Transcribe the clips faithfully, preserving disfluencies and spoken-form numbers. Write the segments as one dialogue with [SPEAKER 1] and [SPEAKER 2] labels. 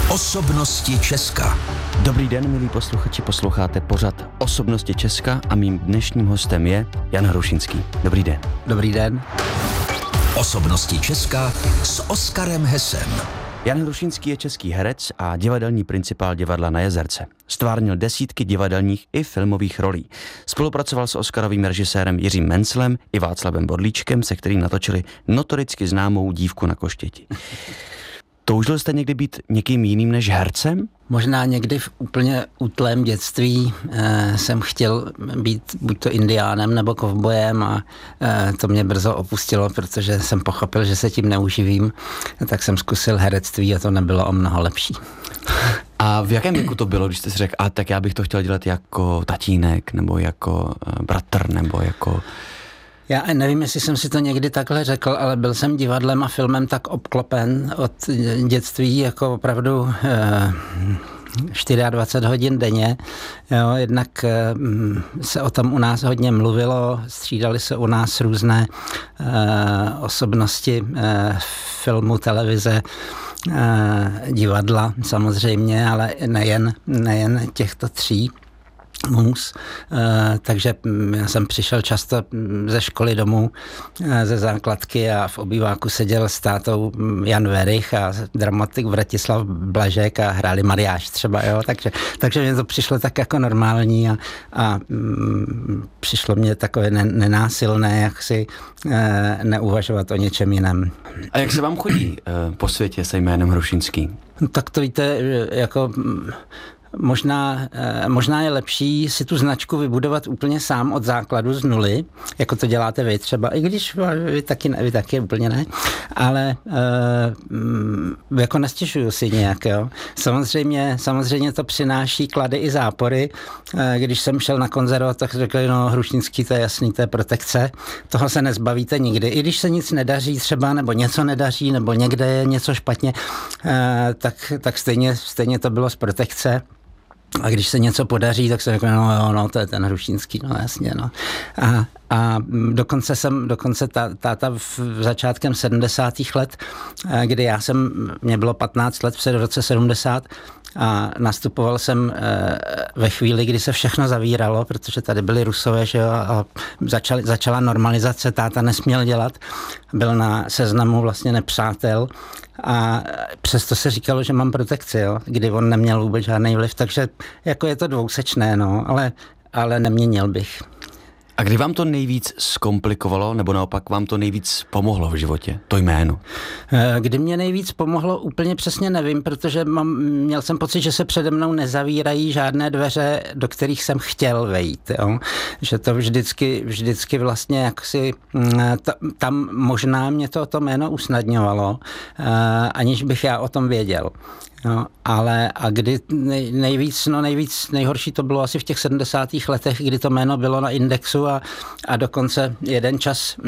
[SPEAKER 1] Osobnosti Česka.
[SPEAKER 2] Dobrý den, milí posluchači, posloucháte pořad Osobnosti Česka a mým dnešním hostem je Jan Hrušinský. Dobrý den.
[SPEAKER 3] Dobrý den.
[SPEAKER 1] Osobnosti Česka s Oskarem Hesem.
[SPEAKER 2] Jan Hrušinský je český herec a divadelní principál divadla Na Jezerce. Stvárnil desítky divadelních i filmových rolí. Spolupracoval s oscarovým režisérem Jiřím Menclem i Václavem Bodlíčkem, se kterým natočili notoricky známou Dívku na koštěti. Toužil jste někdy být někým jiným než hercem?
[SPEAKER 3] Možná někdy v úplně útlém dětství eh, jsem chtěl být buď to indiánem nebo kovbojem a eh, to mě brzo opustilo, protože jsem pochopil, že se tím neuživím, tak jsem zkusil herectví a to nebylo o mnoho lepší.
[SPEAKER 2] A v jakém věku to bylo, když jste si řekl, a tak já bych to chtěl dělat jako tatínek, nebo jako bratr, nebo jako...
[SPEAKER 3] Já nevím, jestli jsem si to někdy takhle řekl, ale byl jsem divadlem a filmem tak obklopen od dětství, jako opravdu eh, dvacet čtyři hodin denně. Jo, jednak eh, se o tom u nás hodně mluvilo, střídali se u nás různé eh, osobnosti eh, filmu, televize, eh, divadla samozřejmě, ale nejen, nejen těchto tří. Mus, takže já jsem přišel často ze školy domů, ze základky a v obýváku seděl s tátou Jan Werich a dramatik Vratislav Blažek a hráli mariáš třeba, jo, takže, takže mě to přišlo tak jako normální a, a mm, přišlo mě takové nenásilné, jak si e, neuvažovat o něčem jiném.
[SPEAKER 2] A jak se vám chodí e, po světě se jménem Hrušinský?
[SPEAKER 3] Tak to víte, jako... Možná, možná je lepší si tu značku vybudovat úplně sám od základu z nuly, jako to děláte vy třeba, i když vy taky, vy taky úplně ne, ale e, jako nestěžuju si nějak, jo. Samozřejmě, samozřejmě to přináší klady i zápory. E, když jsem šel na konzervatoř, tak řekli, no Hrušinský, to je jasný, to je protekce, toho se nezbavíte nikdy. I když se nic nedaří třeba, nebo něco nedaří, nebo někde je něco špatně, e, tak, tak stejně, stejně to bylo z protekce. A když se něco podaří, tak se řekne, no jo, no, to je ten Hrušinský, no jasně, no. A, a dokonce jsem, dokonce tá, táta v začátkem sedmdesátých let, kdy já jsem, mě bylo patnáct let v roce sedmdesát a nastupoval jsem ve chvíli, kdy se všechno zavíralo, protože tady byli Rusové, že jo, a začali, začala normalizace, táta nesměl dělat, byl na seznamu vlastně nepřátel, a přesto se říkalo, že mám protekci, jo, kdy on neměl vůbec žádný vliv, takže jako je to dvousečné, no, ale, ale neměnil bych.
[SPEAKER 2] A kdy vám to nejvíc zkomplikovalo, nebo naopak vám to nejvíc pomohlo v životě, to jméno?
[SPEAKER 3] Kdy mě nejvíc pomohlo, úplně přesně nevím, protože mám, měl jsem pocit, že se přede mnou nezavírají žádné dveře, do kterých jsem chtěl vejít. Jo? Že to vždycky, vždycky vlastně jaksi, tam možná mě to, to jméno usnadňovalo, aniž bych já o tom věděl. No, ale a kdy nej, nejvíc, no nejvíc, nejhorší to bylo asi v těch sedmdesátých letech, kdy to jméno bylo na Indexu a, a dokonce jeden čas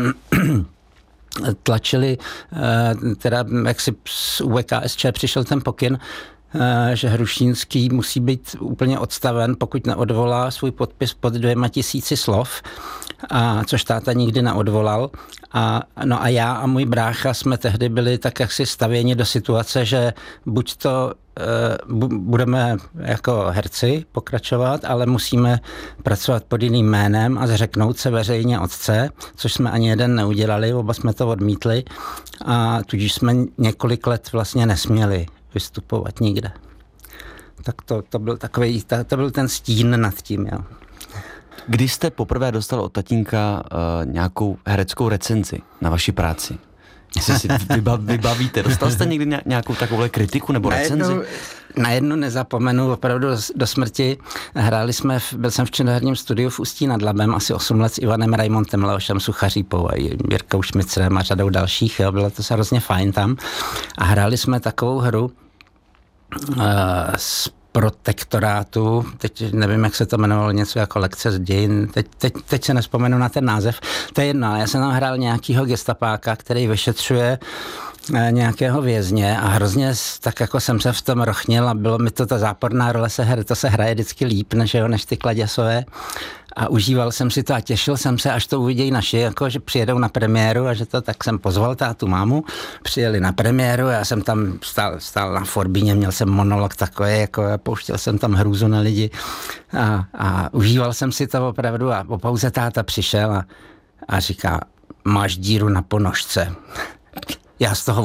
[SPEAKER 3] tlačili, teda jak si z U V K S Č přišel ten pokyn, že Hrušínský musí být úplně odstaven, pokud neodvolá svůj podpis pod dvěma tisíci slov, a což táta nikdy neodvolal. A, no a já a můj brácha jsme tehdy byli tak jaksi stavěni do situace, že buď to uh, budeme jako herci pokračovat, ale musíme pracovat pod jiným jménem a zřeknout se veřejně otce, což jsme ani jeden neudělali, oba jsme to odmítli a tudíž jsme několik let vlastně nesměli vystupovat nikde. Tak to, to byl takový, to byl ten stín nad tím, jo.
[SPEAKER 2] Kdy jste poprvé dostal od tatínka uh, nějakou hereckou recenzi na vaši práci? Jestli si vybav, vybavíte. Dostal jste někdy nějakou takovou kritiku nebo recenzi?
[SPEAKER 3] Na jednu nezapomenu, opravdu do smrti. Hráli jsme, v, byl jsem v činoherním studiu v Ústí nad Labem asi osm let s Ivanem Raimontem, Leošem Suchařípou a Jirkou Šmicrem a řadou dalších. Jo. Bylo to se hrozně fajn tam. A hráli jsme takovou hru uh, s protektorátu, teď nevím, jak se to jmenovalo, něco jako lekce z dějin, teď, teď, teď se nespomenu na ten název, to je jedno, ale já jsem tam hrál nějakýho gestapáka, který vyšetřuje nějakého vězně a hrozně tak jako jsem se v tom rochnil a bylo mi to, ta záporná role se hra, to se hraje vždycky líp než, jo, než ty kladěsové a užíval jsem si to a těšil jsem se, až to uvidějí naši, jako že přijedou na premiéru a že to, tak jsem pozval tátu, mámu, přijeli na premiéru, já jsem tam stál, stál na Forbíně, měl jsem monolog takový, jako a pouštěl jsem tam hrůzu na lidi a, a užíval jsem si to opravdu a po pauze táta přišel a, a říká, máš díru na ponožce. Já z toho